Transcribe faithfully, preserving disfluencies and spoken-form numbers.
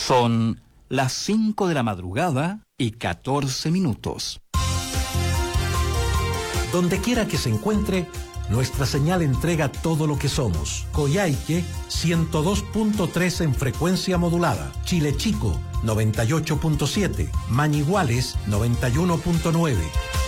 Son las cinco de la madrugada y catorce minutos. Donde quiera que se encuentre, nuestra señal entrega todo lo que somos. Coyhaique, ciento dos punto tres en frecuencia modulada. Chile Chico, noventa y ocho punto siete. Mañiguales, noventa y uno punto nueve.